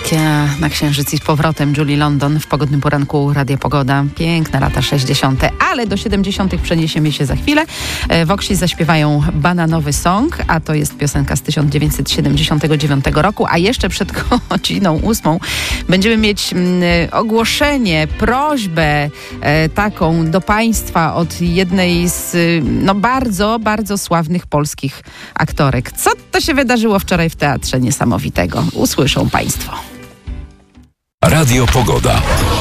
Partia na Księżyc i z powrotem Julie London w pogodnym poranku Radia Pogoda. Piękne lata 60., ale do 70. przeniesiemy się za chwilę. Voxi zaśpiewają Bananowy Song, a to jest piosenka z 1979 roku, a jeszcze przed godziną 8 będziemy mieć ogłoszenie, prośbę taką do Państwa od jednej z bardzo, bardzo sławnych polskich aktorek. Co to się wydarzyło wczoraj w teatrze niesamowitego? Usłyszą Państwo. Radio Pogoda.